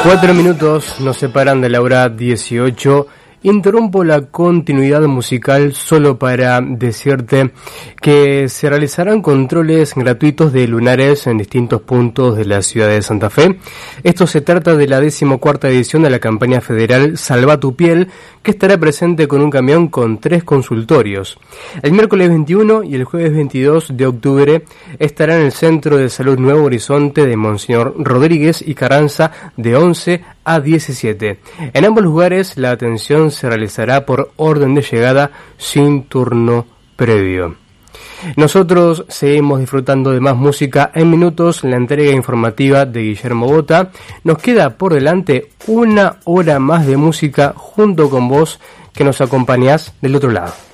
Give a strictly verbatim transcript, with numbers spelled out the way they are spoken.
Cuatro minutos nos separan de la hora dieciocho. Interrumpo la continuidad musical solo para decirte que se realizarán controles gratuitos de lunares en distintos puntos de la ciudad de Santa Fe. Esto se trata de la decimocuarta edición de la campaña federal Salva tu Piel, que estará presente con un camión con tres consultorios. El miércoles veintiuno y el jueves veintidós de octubre estará en el Centro de Salud Nuevo Horizonte de Monseñor Rodríguez y Carranza de once a diecisiete. En ambos lugares la atención se realizará por orden de llegada sin turno previo. Nosotros seguimos disfrutando de más música. En minutos la entrega informativa de Guillermo Bota. Nos queda por delante una hora más de música junto con vos que nos acompañás del otro lado.